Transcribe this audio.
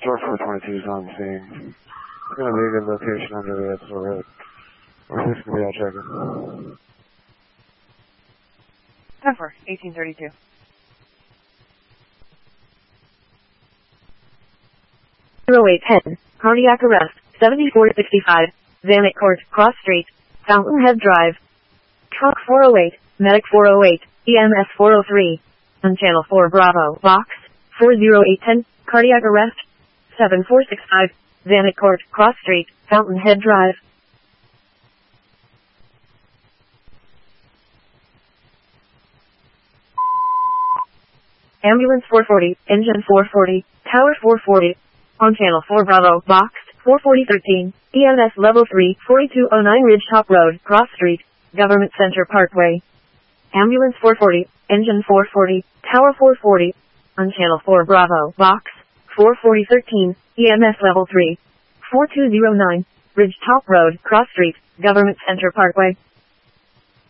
Store 422 is on scene. It's going to be a good location under the Edstore Road. Or this can be out checking. 10-4, 1832. Cardiac arrest, 7465, Zanuck Court, Cross Street, Fountainhead Drive. Truck 408, Medic 408, EMS 403. On Channel 4 Bravo, Box, 40810, cardiac arrest, 7465, Zanuck Court, Cross Street, Fountainhead Drive. Ambulance 440, Engine 440, Tower 440. On Channel 4 Bravo, Box, 44013, EMS Level 3, 4209 Ridgetop Road, Cross Street, Government Center Parkway. Ambulance 440, Engine 440, Tower 440. On Channel 4 Bravo, Box, 44013, EMS Level 3, 4209, Ridgetop Road, Cross Street, Government Center Parkway.